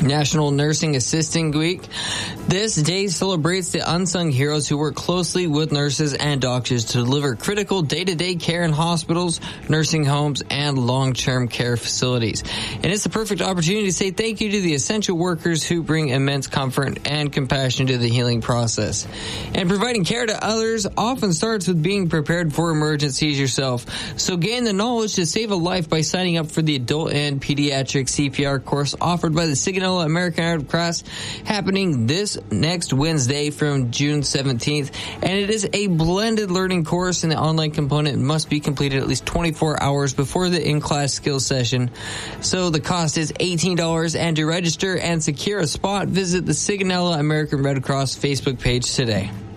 National Nursing Assisting Week. This day celebrates the unsung heroes who work closely with nurses and doctors to deliver critical day-to-day care in hospitals, nursing homes, and long-term care facilities. And it's the perfect opportunity to say thank you to the essential workers who bring immense comfort and compassion to the healing process. And providing care to others often starts with being prepared for emergencies yourself. So gain the knowledge to save a life by signing up for the adult and pediatric CPR course offered by the Sigonella American Red Cross, happening this next Wednesday from June 17th. And it is a blended learning course, and the online component must be completed at least 24 hours before the in-class skills session. So the cost is $18, and to register and secure a spot, visit the Sigonella American Red Cross Facebook page today.